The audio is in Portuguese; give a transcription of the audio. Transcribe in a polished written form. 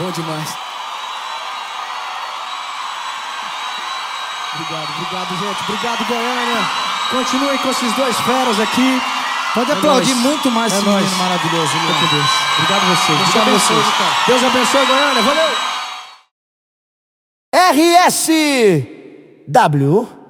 Bom demais. Obrigado, gente. Obrigado, Goiânia. Continuem com esses dois feras aqui. Pode aplaudir muito mais esse menino maravilhoso. Obrigado a vocês. Obrigado a vocês. Deus abençoe, Goiânia. Valeu. RSW